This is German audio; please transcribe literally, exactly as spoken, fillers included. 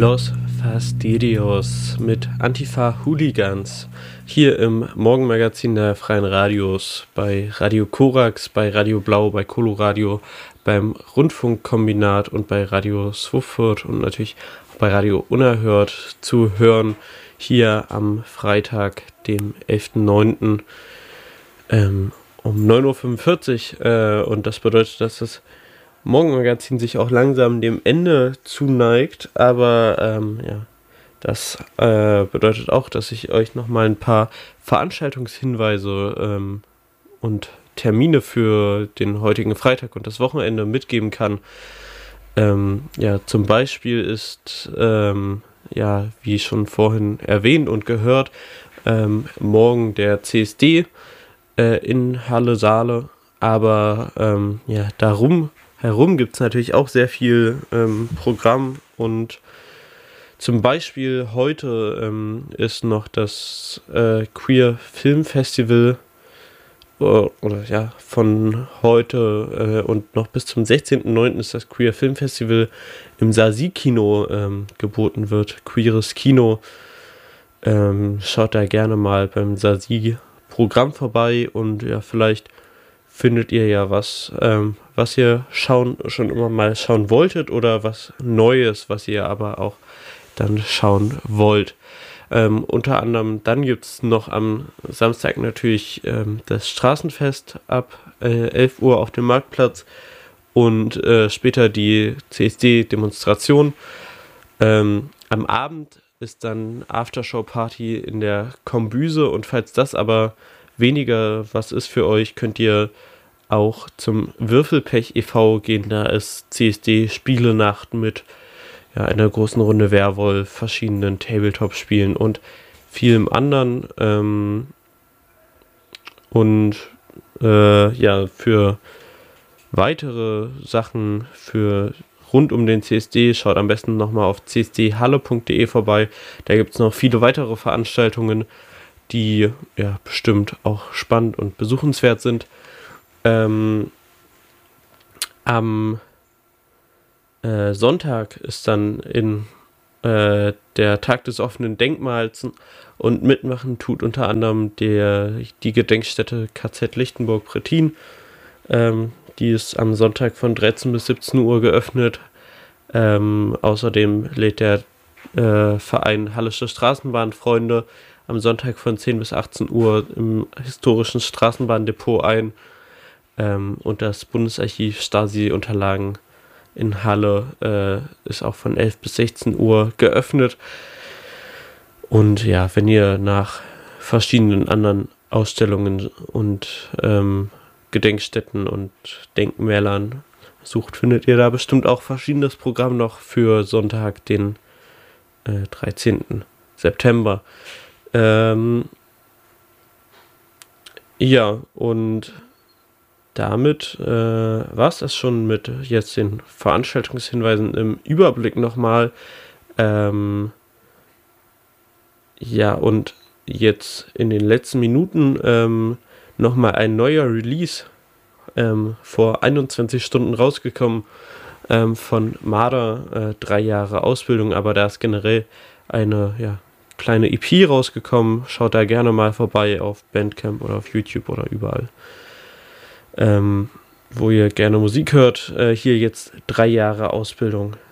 Los Fastidios mit Antifa Hooligans hier im Morgenmagazin der Freien Radios bei Radio Korax, bei Radio Blau, bei Coloradio, beim Rundfunkkombinat und bei Radio Swufurt und natürlich auch bei Radio Unerhört zu hören hier am Freitag, dem elften neunten Ähm, um neun Uhr fünfundvierzig äh, und das bedeutet, dass das Morgenmagazin sich auch langsam dem Ende zuneigt, aber ähm, ja, das äh, bedeutet auch, dass ich euch nochmal ein paar Veranstaltungshinweise ähm, und Termine für den heutigen Freitag und das Wochenende mitgeben kann. Ähm, ja, zum Beispiel ist, ähm, ja, wie schon vorhin erwähnt und gehört, ähm, morgen der C S D äh, in Halle Saale, aber ähm, ja, darum herum gibt es natürlich auch sehr viel ähm, Programm und zum Beispiel heute ähm, ist noch das äh, Queer Film Festival oder, oder ja, von heute äh, und noch bis zum sechzehnten neunten ist das Queer Film Festival im Sasi-Kino ähm, geboten wird. Queeres Kino. Ähm, schaut da gerne mal beim Sasi-Programm vorbei und ja, vielleicht findet ihr ja was, ähm, was ihr schauen, schon immer mal schauen wolltet oder was Neues, was ihr aber auch dann schauen wollt. Ähm, unter anderem, dann gibt es noch am Samstag natürlich ähm, das Straßenfest ab äh, elf Uhr auf dem Marktplatz und äh, später die C S D-Demonstration. Ähm, am Abend ist dann Aftershow-Party in der Kombüse und falls das aber weniger was ist für euch, könnt ihr auch zum Würfelpech e V gehen. Da ist C S D-Spielenacht mit ja, einer großen Runde Werwolf, verschiedenen Tabletop-Spielen und vielem anderen. Ähm, und äh, ja, für weitere Sachen für rund um den C S D schaut am besten nochmal auf c s d halle punkt d e vorbei. Da gibt es noch viele weitere Veranstaltungen, die ja bestimmt auch spannend und besuchenswert sind. Ähm, am äh, Sonntag ist dann in äh, der Tag des offenen Denkmals und mitmachen tut unter anderem der, die Gedenkstätte K Z Lichtenburg-Prettin. Ähm, die ist am Sonntag von dreizehn bis siebzehn Uhr geöffnet. Ähm, außerdem lädt der äh, Verein Hallische Straßenbahnfreunde am Sonntag von zehn bis achtzehn Uhr im historischen Straßenbahndepot ein. Ähm, und das Bundesarchiv Stasi-Unterlagen in Halle äh, ist auch von elf bis sechzehn Uhr geöffnet. Und ja, wenn ihr nach verschiedenen anderen Ausstellungen und ähm, Gedenkstätten und Denkmälern sucht, findet ihr da bestimmt auch verschiedenes Programm noch für Sonntag, den äh, dreizehnten September. Ähm, ja, und damit äh, war es das schon mit jetzt den Veranstaltungshinweisen im Überblick nochmal. Ähm, ja, und jetzt in den letzten Minuten ähm, nochmal ein neuer Release ähm, vor einundzwanzig Stunden rausgekommen ähm, von Marder, äh, drei Jahre Ausbildung, aber da ist generell eine ja, kleine E P rausgekommen. Schaut da gerne mal vorbei auf Bandcamp oder auf YouTube oder überall. Ähm, wo ihr gerne Musik hört. Äh, hier jetzt drei Jahre Ausbildung